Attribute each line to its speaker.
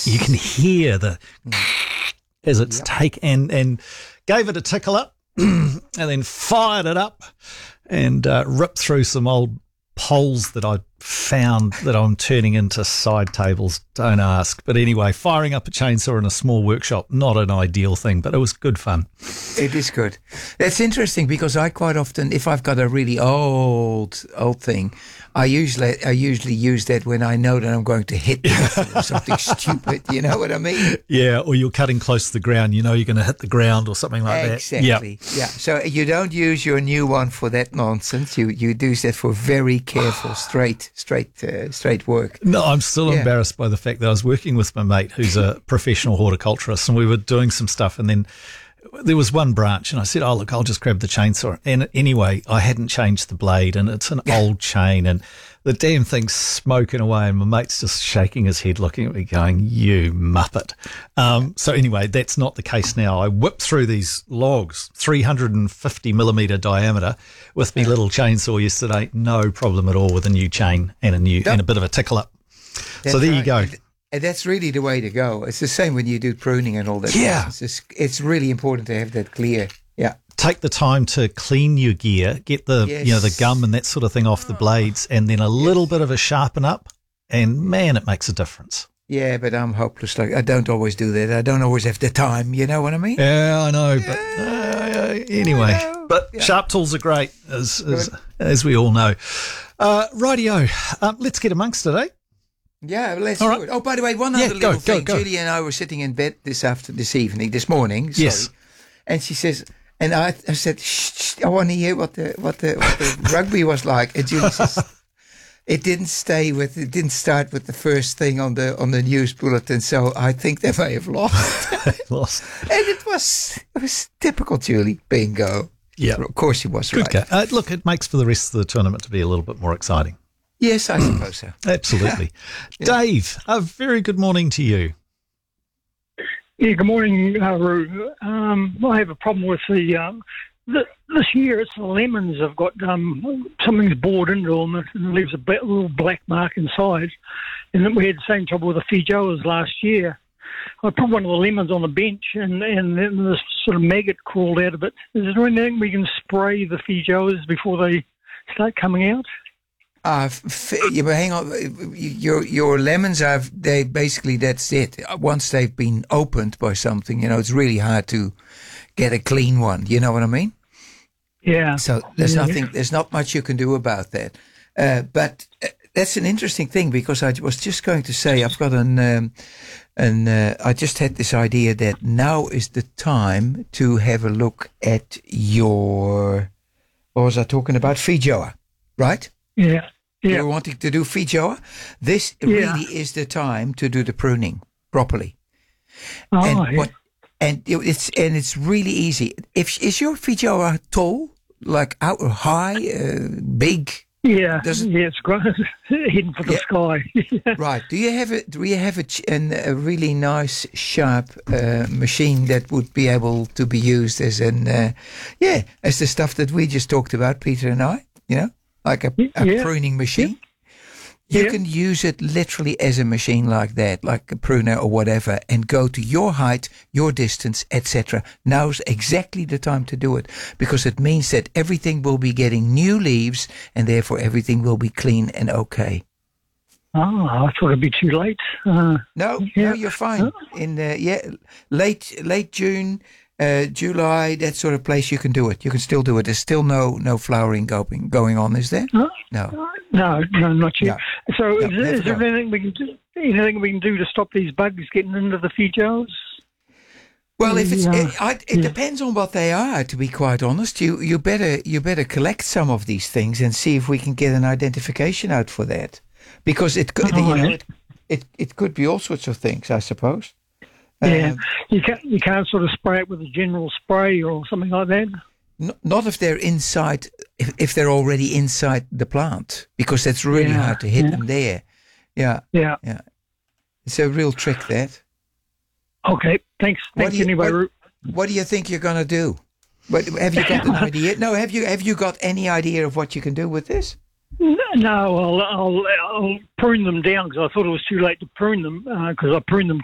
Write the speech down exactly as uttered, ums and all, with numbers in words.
Speaker 1: You can hear the as it's
Speaker 2: Yep.
Speaker 1: take and and gave it a tickle up and then fired it up and uh, ripped through some old poles that I found that I'm turning into side tables. Don't ask. But anyway, firing up a chainsaw in a small workshop, not an ideal thing, but it was good fun.
Speaker 2: It is good. That's interesting because I quite often, if I've got a really old old thing, I usually I usually use that when I know that I'm going to hit or something stupid. You know what I mean?
Speaker 1: Yeah, or you're cutting close to the ground. You know you're going to hit the ground or something like
Speaker 2: Exactly.
Speaker 1: that.
Speaker 2: Yeah. Yeah. So you don't use your new one for that nonsense. You you do that for very careful, straight, straight, uh, straight work.
Speaker 1: No, I'm still
Speaker 2: Yeah.
Speaker 1: embarrassed by the fact that I was working with my mate who's a professional horticulturist, and we were doing some stuff, and then there was one branch, and I said, oh, look, I'll just grab the chainsaw. And anyway, I hadn't changed the blade, and it's an old chain, and the damn thing's smoking away, and my mate's just shaking his head, looking at me going, you muppet. Um, so anyway, that's not the case now. I whipped through these logs, three hundred fifty millimetre diameter, with me little chainsaw yesterday. No problem at all with a new chain and a new
Speaker 2: Yep.
Speaker 1: and a bit of a tickle up.
Speaker 2: That's
Speaker 1: So there you
Speaker 2: right.
Speaker 1: go.
Speaker 2: And- And that's really the way to go. It's the same when you do pruning and all that.
Speaker 1: Yeah.
Speaker 2: It's, just, it's really important to have that clear. Yeah.
Speaker 1: Take the time to clean your gear, get the
Speaker 2: Yes.
Speaker 1: you know the gum and that sort of thing off the blades, and then a little bit of a sharpen up, and man, it makes a difference.
Speaker 2: Yeah, but I'm hopeless. Like I don't always do that. I don't always have the time. You know what I mean?
Speaker 1: Yeah, I know, but uh, anyway,
Speaker 2: I know.
Speaker 1: but
Speaker 2: Yeah.
Speaker 1: sharp tools are great, as as, as we all know. Uh, rightio, um, let's get amongst it, eh?
Speaker 2: Yeah, let's
Speaker 1: All
Speaker 2: do
Speaker 1: right.
Speaker 2: it. Oh, by the way, one
Speaker 1: Yeah,
Speaker 2: other
Speaker 1: go,
Speaker 2: little
Speaker 1: go,
Speaker 2: thing.
Speaker 1: go.
Speaker 2: Julie and I were sitting in bed this after this evening, this morning. Sorry,
Speaker 1: Yes.
Speaker 2: and she says, and I, I said, shh, shh, I want to hear what the what the, what the rugby was like. And Julie says, it didn't stay with, it didn't start with the first thing on the on the news bulletin. So I think they may have lost.
Speaker 1: Lost.
Speaker 2: And it was it was typical Julie. Bingo.
Speaker 1: Yeah.
Speaker 2: Of course she was
Speaker 1: Good
Speaker 2: right.
Speaker 1: go. Uh, look, it makes for the rest of the tournament to be a little bit more exciting.
Speaker 2: Yes, I suppose so.
Speaker 1: Absolutely. Dave, a very good morning to you.
Speaker 3: Yeah, good morning, uh, Roo. Um, I have a problem with the, um, the this year. It's the lemons. I've got um, something's bored into them and it leaves a bit, little black mark inside. And then we had the same trouble with the feijoas last year. I put one of the lemons on the bench and, and then this sort of maggot crawled out of it. Is there anything we can spray the feijoas before they start coming out?
Speaker 2: Uh, f- yeah, but hang on. Your your lemons are they basically that's it. Once they've been opened by something, you know, it's really hard to get a clean one. You know what I mean?
Speaker 3: Yeah.
Speaker 2: So there's
Speaker 3: Yeah.
Speaker 2: nothing. There's not much you can do about that. Uh, but uh, that's an interesting thing because I was just going to say I've got an um, an uh, I just had this idea that now is the time to have a look at your. What was I talking about? Feijoa, right?
Speaker 3: Yeah. Yeah.
Speaker 2: You're wanting to do feijoa. This
Speaker 3: Yeah.
Speaker 2: really is the time to do the pruning properly.
Speaker 3: Oh,
Speaker 2: and
Speaker 3: yeah.
Speaker 2: what? And it- it's and it's really easy. If is your feijoa tall, like out or high, uh, big?
Speaker 3: Yeah,
Speaker 2: Does it-
Speaker 3: yeah, it's great. Heading for the
Speaker 2: Yeah.
Speaker 3: sky.
Speaker 2: Right. Do you have a do you have a, ch- an, a really nice sharp uh, machine that would be able to be used as an uh, yeah as the stuff that we just talked about, Peter and I? You know, like a, a
Speaker 3: Yeah.
Speaker 2: pruning machine. You
Speaker 3: Yeah.
Speaker 2: can use it literally as a machine like that, like a pruner or whatever, and go to your height, your distance, et cetera. Now's exactly the time to do it because it means that everything will be getting new leaves and therefore everything will be clean and okay.
Speaker 3: Oh, I thought it'd be too late. Uh,
Speaker 2: No,
Speaker 3: Yeah.
Speaker 2: no, you're fine. In uh, yeah, late late June, uh, July, that sort of place, you can do it. You can still do it. There's still no no flowering going going on, is there?
Speaker 3: huh?
Speaker 2: No.
Speaker 3: No, no, not yet. So,
Speaker 2: No,
Speaker 3: is, there,
Speaker 2: never
Speaker 3: is there
Speaker 2: go.
Speaker 3: anything we can do? Anything we can do to stop these bugs getting into the feijoas?
Speaker 2: Well, if it's
Speaker 3: Yeah.
Speaker 2: it, I, it
Speaker 3: Yeah.
Speaker 2: depends on what they are. To be quite honest, you you better you better collect some of these things and see if we can get an identification out for that, because it could
Speaker 3: Oh,
Speaker 2: you know
Speaker 3: yeah.
Speaker 2: it, it it could be all sorts of things, I suppose.
Speaker 3: Yeah,
Speaker 2: Um,
Speaker 3: you can't you can't sort of spray it with a general spray or something like that.
Speaker 2: N- Not if they're inside, if, if they're already inside the plant, because that's really
Speaker 3: Yeah,
Speaker 2: hard to hit
Speaker 3: yeah.
Speaker 2: them there. Yeah,
Speaker 3: Yeah.
Speaker 2: yeah. It's a real trick, that.
Speaker 3: Okay. Thanks.
Speaker 2: What
Speaker 3: Thanks
Speaker 2: do you-
Speaker 3: anyway.
Speaker 2: what-
Speaker 3: Ru-
Speaker 2: What do you think you're going to do? What, have you got an idea? No, have you have you got any idea of what you can do with this?
Speaker 3: No, I'll, I'll I'll prune them down because I thought it was too late to prune them because I pruned them